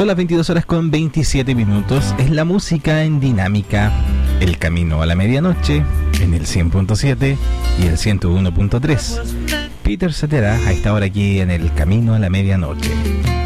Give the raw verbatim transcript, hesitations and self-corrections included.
Son las veintidós horas con veintisiete minutos. Es la música en dinámica. El camino a la medianoche en el cien punto siete y el ciento uno punto tres. Peter Cetera a esta hora aquí en el camino a la medianoche.